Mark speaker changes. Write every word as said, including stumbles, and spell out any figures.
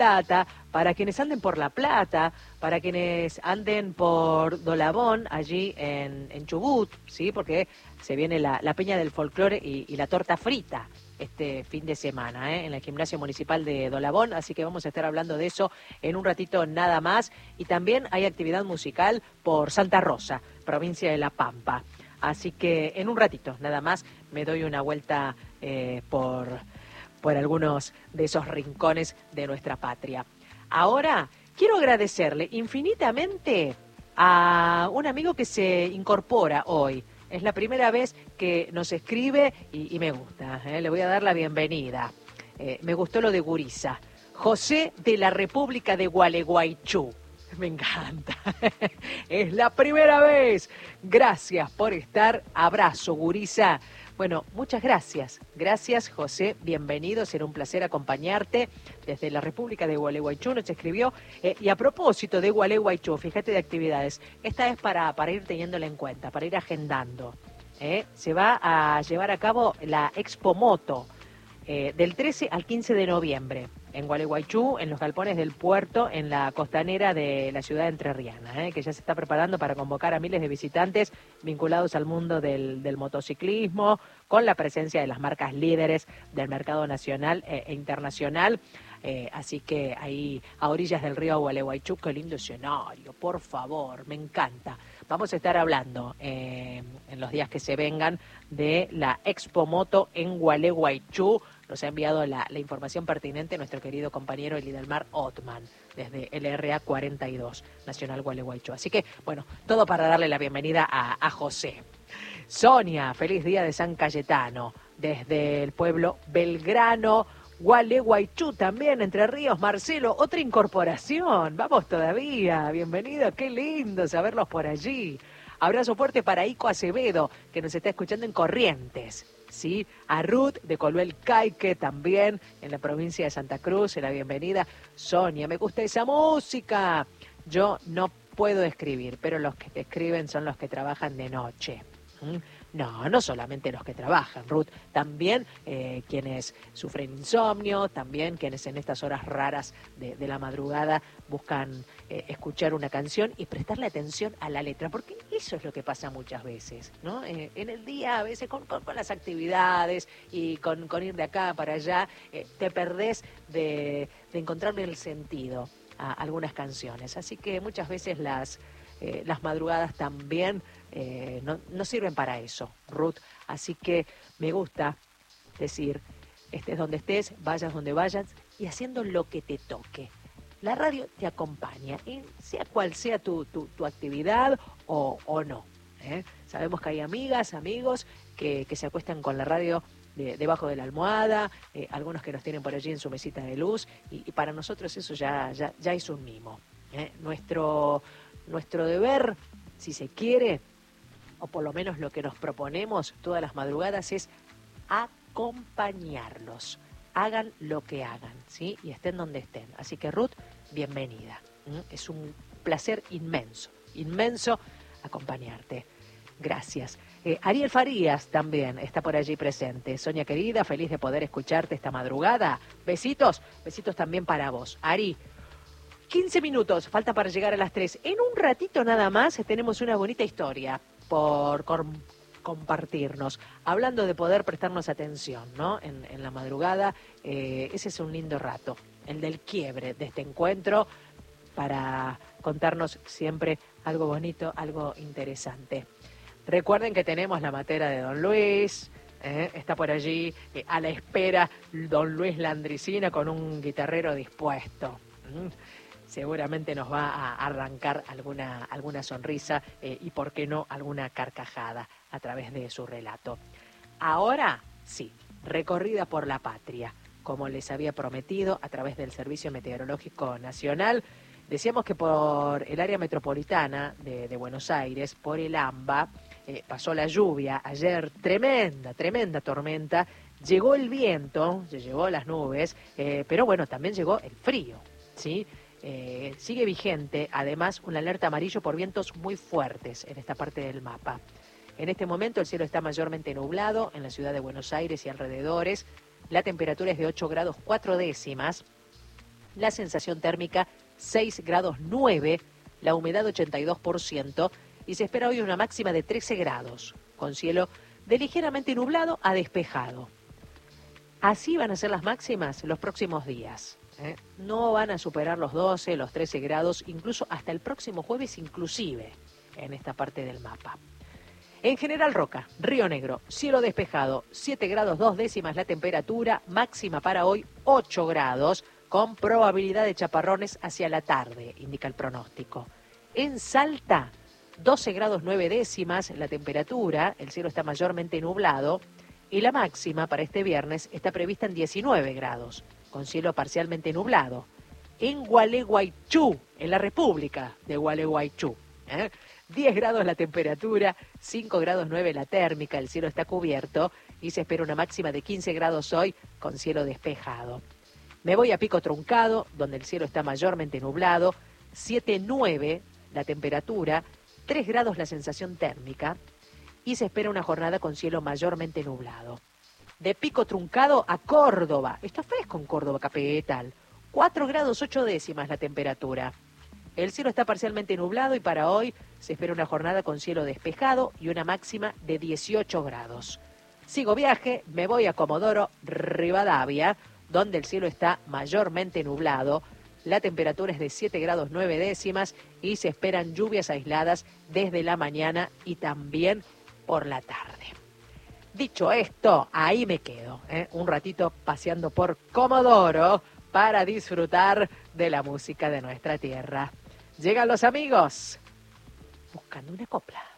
Speaker 1: Tata, para quienes anden por La Plata, para quienes anden por Dolabón, allí en, en Chubut, ¿sí? Porque se viene la, la Peña del Folclore y, y la torta frita este fin de semana, ¿eh? En el Gimnasio Municipal de Dolabón, así que vamos a estar hablando de eso en un ratito nada más. Y también hay actividad musical por Santa Rosa, provincia de La Pampa. Así que en un ratito nada más me doy una vuelta eh, por, por algunos de esos rincones de nuestra patria. Ahora quiero agradecerle infinitamente a un amigo que se incorpora hoy. Es la primera vez que nos escribe y, y me gusta, ¿eh? Le voy a dar la bienvenida. Eh, me gustó lo de Gurisa. José de la República de Gualeguaychú. Me encanta. Es la primera vez. Gracias por estar. Abrazo, Gurisa. Bueno, muchas gracias. Gracias, José. Bienvenido. Será un placer acompañarte desde la República de Gualeguaychú. Nos escribió. Eh, y a propósito de Gualeguaychú, fíjate de actividades. Esta es para, para ir teniéndola en cuenta, para ir agendando. Eh, se va a llevar a cabo la Expo Moto eh, del trece al quince de noviembre. En Gualeguaychú, en los galpones del puerto, en la costanera de la ciudad entrerriana, ¿eh? Que ya se está preparando para convocar a miles de visitantes vinculados al mundo del, del motociclismo, con la presencia de las marcas líderes del mercado nacional e, e internacional. Eh, así que ahí, a orillas del río Gualeguaychú, qué lindo escenario, por favor, me encanta. Vamos a estar hablando eh, en los días que se vengan de la Expo Moto en Gualeguaychú. Nos ha enviado la, la información pertinente nuestro querido compañero Elidalmar Otman, desde el R A cuarenta y dos, Nacional Gualeguaychú. Así que, bueno, todo para darle la bienvenida a, a José. Sonia, feliz día de San Cayetano, desde el pueblo Belgrano, Gualeguaychú también, Entre Ríos. Marcelo, otra incorporación, vamos todavía, bienvenido, qué lindo saberlos por allí. Abrazo fuerte para Ico Acevedo, que nos está escuchando en Corrientes. Sí, a Ruth de Coluel Caique también, en la provincia de Santa Cruz, la bienvenida. Sonia, me gusta esa música. Yo no puedo escribir, pero los que te escriben son los que trabajan de noche. ¿Mm? No, no solamente los que trabajan, Ruth, también eh, quienes sufren insomnio, también quienes en estas horas raras de, de la madrugada buscan eh, escuchar una canción y prestarle atención a la letra, porque eso es lo que pasa muchas veces, ¿no? Eh, en el día, a veces con, con, con las actividades y con, con ir de acá para allá, eh, te perdés de, de encontrarle el sentido a algunas canciones. Así que muchas veces las... Eh, las madrugadas también eh, no, no sirven para eso, Ruth. Así que me gusta decir, estés donde estés, vayas donde vayas y haciendo lo que te toque. La radio te acompaña, y sea cual sea tu, tu, tu actividad o, o no. ¿eh? Sabemos que hay amigas, amigos que, que se acuestan con la radio de, debajo de la almohada, eh, algunos que nos tienen por allí en su mesita de luz, y, y para nosotros eso ya, ya, ya es un mimo. ¿eh? Nuestro... Nuestro deber, si se quiere, o por lo menos lo que nos proponemos todas las madrugadas, es acompañarlos. Hagan lo que hagan, ¿sí? Y estén donde estén. Así que, Ruth, bienvenida. ¿Mm? Es un placer inmenso, inmenso acompañarte. Gracias. Eh, Ariel Farías también está por allí presente. Sonia querida, feliz de poder escucharte esta madrugada. Besitos, besitos también para vos. Ari, quince minutos, falta para llegar a las tres. En un ratito nada más tenemos una bonita historia por com- compartirnos. Hablando de poder prestarnos atención, ¿no? En, en la madrugada, eh, ese es un lindo rato, el del quiebre de este encuentro, para contarnos siempre algo bonito, algo interesante. Recuerden que tenemos la matera de Don Luis, ¿eh? Está por allí eh, a la espera Don Luis Landricina con un guitarrero dispuesto. ¿Mm? Seguramente nos va a arrancar alguna, alguna sonrisa eh, y, por qué no, alguna carcajada a través de su relato. Ahora, sí, recorrida por la patria, como les había prometido a través del Servicio Meteorológico Nacional. Decíamos que por el área metropolitana de, de Buenos Aires, por el AMBA, eh, pasó la lluvia. Ayer, tremenda, tremenda tormenta. Llegó el viento, se llevó las nubes, eh, pero bueno, también llegó el frío, ¿sí? Eh, sigue vigente, además, una alerta amarillo por vientos muy fuertes en esta parte del mapa. En este momento el cielo está mayormente nublado en la ciudad de Buenos Aires y alrededores. La temperatura es de ocho grados cuatro décimas. La sensación térmica seis grados nueve, la humedad ochenta y dos por ciento y se espera hoy una máxima de trece grados, con cielo de ligeramente nublado a despejado. Así van a ser las máximas los próximos días. ¿eh? No van a superar los doce, los trece grados, incluso hasta el próximo jueves inclusive, en esta parte del mapa. En General Roca, Río Negro, cielo despejado, siete grados dos décimas la temperatura, máxima para hoy ocho grados, con probabilidad de chaparrones hacia la tarde, indica el pronóstico. En Salta, doce grados nueve décimas la temperatura, el cielo está mayormente nublado y la máxima para este viernes está prevista en diecinueve grados, con cielo parcialmente nublado. En Gualeguaychú, en la República de Gualeguaychú, ¿eh? diez grados la temperatura, cinco grados nueve la térmica, el cielo está cubierto y se espera una máxima de quince grados hoy con cielo despejado. Me voy a Pico Truncado, donde el cielo está mayormente nublado, siete nueve la temperatura, tres grados la sensación térmica y se espera una jornada con cielo mayormente nublado. De Pico Truncado a Córdoba, está fresco en Córdoba capital, cuatro grados ocho décimas la temperatura. El cielo está parcialmente nublado y para hoy se espera una jornada con cielo despejado y una máxima de dieciocho grados. Sigo viaje, me voy a Comodoro Rivadavia, donde el cielo está mayormente nublado. La temperatura es de siete grados nueve décimas y se esperan lluvias aisladas desde la mañana y también por la tarde. Dicho esto, ahí me quedo, ¿eh? un ratito paseando por Comodoro para disfrutar de la música de nuestra tierra. Llegan los amigos buscando una copla.